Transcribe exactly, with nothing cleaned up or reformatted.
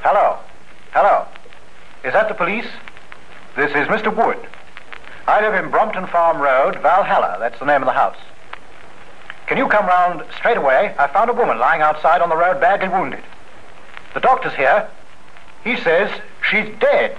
Hello. Hello. Is that the police? This is Mister Wood. I live in Brompton Farm Road, Valhalla. That's the name of the house. Can you come round straight away? I found a woman lying outside on the road badly wounded. The doctor's here. He says she's dead.